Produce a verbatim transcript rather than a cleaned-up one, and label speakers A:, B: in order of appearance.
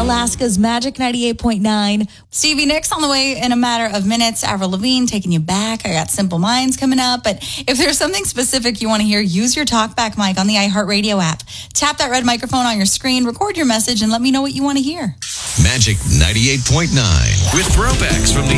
A: Alaska's Magic ninety-eight point nine.
B: Stevie Nicks on the way in a matter of minutes. Avril Lavigne taking you back. I got Simple Minds coming up. But if there's something specific you want to hear, use your talkback mic on the iHeartRadio app. Tap that red microphone on your screen, record your message, and let me know what you want to hear.
C: Magic ninety-eight point nine with throwbacks from the